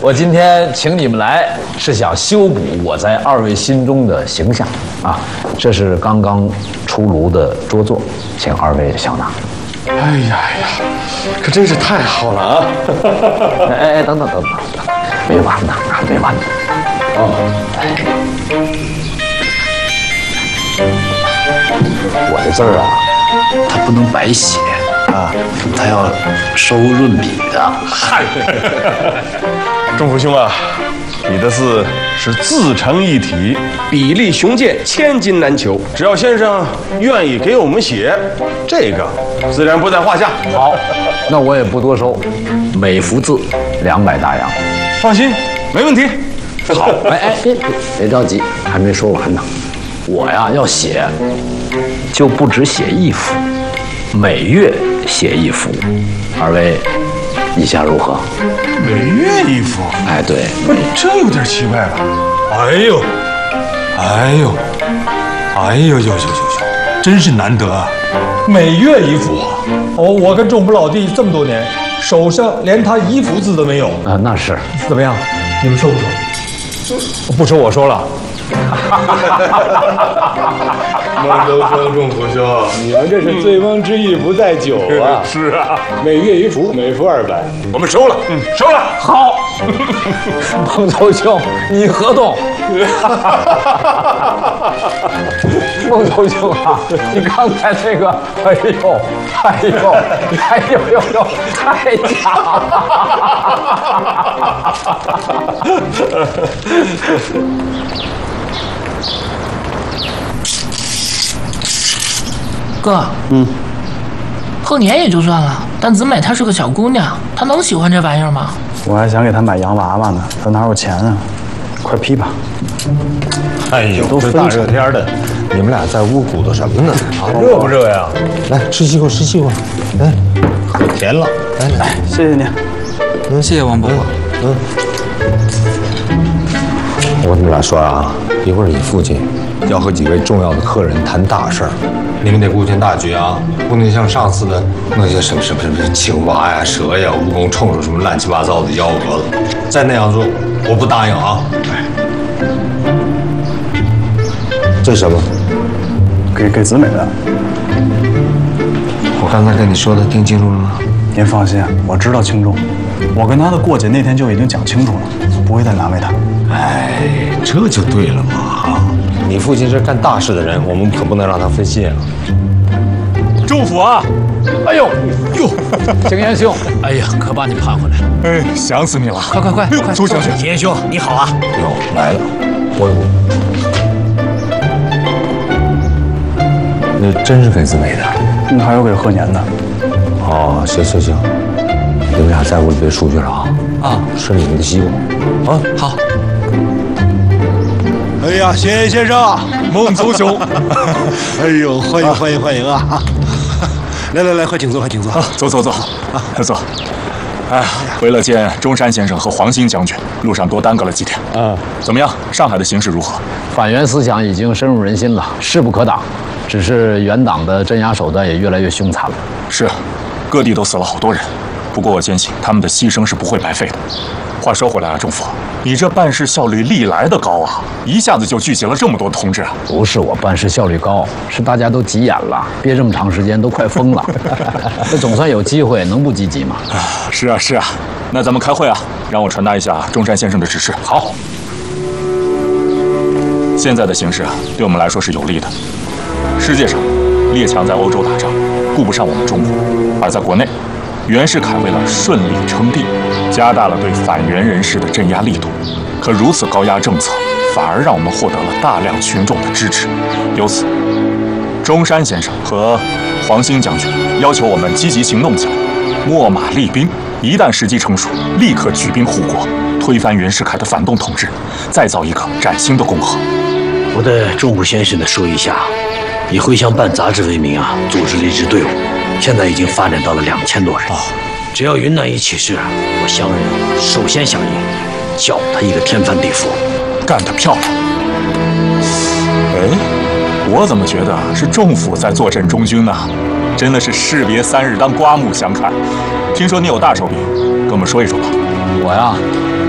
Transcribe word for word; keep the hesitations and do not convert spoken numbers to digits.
我今天请你们来，是想修补我在二位心中的形象啊。这是刚刚出炉的拙作，请二位笑纳。 哎呀呀，可真是太好了啊！ 哎哎，等等等等，没完呢啊，没完呢。哦，我的字儿啊，它不能白写啊，它要收润笔的。 嗨，仲甫兄啊，你的字是自成一体，比例雄健，千金难求。只要先生愿意给我们写，这个自然不在话下。 好，那我也不多收，每幅字两百大洋。 放心，没问题。 好，哎哎，别别别着急，还没说完呢。我呀要写，就不只写一幅，每月写一幅。二位意下如何？ 每月一幅？ 哎，对。 不是，这有点奇怪了。哎呦，哎呦，哎呦呦呦呦呦，真是难得啊！ 每月一幅。哦，我跟仲甫老弟这么多年，手上连他一幅字都没有。 啊，那是。 怎么样？你们说不说？ 不说，我说了。 孟州兄、仲甫兄， 你们这是醉翁之意不在酒啊！ 是啊， 每月一幅，每幅二百， 我们收了，嗯，收了。 好，孟州兄，你合同。孟州兄啊，你刚才那个，哎呦，哎呦，哎呦呦呦，太假了！ 哥，嗯，后年也就算了，但子美她是个小姑娘，她能喜欢这玩意儿吗？ 我还想给她买洋娃娃呢，她哪有钱啊？快批吧！ 哎呦，这大热天的，你们俩在屋鼓捣什么呢？啊， 热不热呀？ 来吃西瓜，吃西瓜，来，可甜了，来来， 谢谢你。 嗯，谢谢王伯伯。嗯，我跟你们俩说啊，一会儿你父亲要和几位重要的客人谈大事儿，你们得顾全大局啊，不能像上次的那些什么什么什么青蛙呀、蛇呀、蜈蚣、臭虫什么乱七八糟的幺蛾子，再那样做，我不答应啊！这是什么？ 给给子美的。 我刚才跟你说的听清楚了吗？ 您放心，我知道轻重。我跟他的过节那天就已经讲清楚了，不会再难为他。 哎，这就对了嘛！啊，你父亲是干大事的人，我们可不能让他分心啊。 仲甫啊！ 哎呦呦，景延兄，哎呀，可把你盼回来了。 哎，想死你了！ 快快快快， 走下去。 景延兄，你好啊！ 哟，来了，我我。那真是给子美的， 嗯，还有给贺年的。 哦，行行行，你们俩在屋里别出去了啊！啊，吃你们的西瓜。啊，好。 哎呀，谢谢先生， 孟族兄， 哎呦，欢迎欢迎欢迎啊！来来来，快请坐，快请坐。 啊，走走走，快坐。哎，为了见中山先生和黄兴将军，路上多耽搁了几天。啊，怎么样？上海的形势如何？ 反袁思想已经深入人心了，势不可挡。只是袁党的镇压手段也越来越凶残了。 是，各地都死了好多人。不过我坚信他们的牺牲是不会白费的。话说回来啊，仲甫，你这办事效率历来的高啊，一下子就聚集了这么多同志啊！ 不是我办事效率高，是大家都急眼了，憋这么长时间都快疯了。这总算有机会，能不积极吗？ 是啊是啊，那咱们开会啊，让我传达一下中山先生的指示。 好。 现在的形势啊，对我们来说是有利的。世界上，列强在欧洲打仗，顾不上我们中国；而在国内，袁世凯为了顺利称帝，加大了对反袁人士的镇压力度。可如此高压政策，反而让我们获得了大量群众的支持。由此，中山先生和黄兴将军要求我们积极行动起来，秣马厉兵，一旦时机成熟，立刻举兵护国，推翻袁世凯的反动统治，再造一个崭新的共和。 我代仲甫先生的授意下，以回乡办杂志为名啊，组织了一支队伍，现在已经发展到了两千多人。哦，只要云南一起事，我乡人首先响应，搅他一个天翻地覆。 干得漂亮！哎，我怎么觉得是仲甫在坐镇中军呢？真的是士别三日，当刮目相看。听说你有大手笔，跟我们说一说吧。 我呀，